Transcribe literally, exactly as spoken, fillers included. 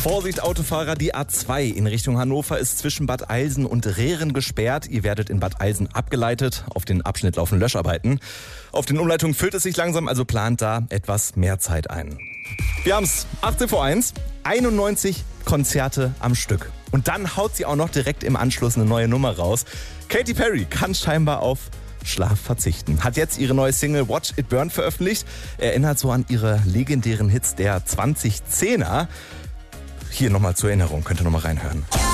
Vorsicht Autofahrer, die A zwei in Richtung Hannover ist zwischen Bad Eilsen und Rehren gesperrt. Ihr werdet in Bad Eilsen abgeleitet. Auf den Abschnitt laufen Löscharbeiten. Auf den Umleitungen füllt es sich langsam, also plant da etwas mehr Zeit ein. Wir haben's achtzehn vor eins, einundneunzig Konzerte am Stück. Und dann haut sie auch noch direkt im Anschluss eine neue Nummer raus. Katy Perry kann scheinbar auf Schlaf verzichten. Hat jetzt ihre neue Single Watch It Burn veröffentlicht. Erinnert so an ihre legendären Hits der zwanzigzehner. Hier nochmal zur Erinnerung, könnt ihr nochmal reinhören.